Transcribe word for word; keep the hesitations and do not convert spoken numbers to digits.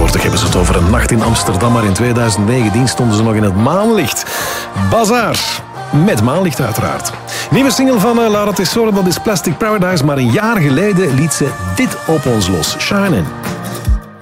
Tegenwoordig hebben ze het over een nacht in Amsterdam, maar in tweeduizend negentien stonden ze nog in het maanlicht. Bazaar. Met maanlicht uiteraard. Nieuwe single van uh, Laura Tesoro, dat is Plastic Paradise, maar een jaar geleden liet ze dit op ons los. Shine In.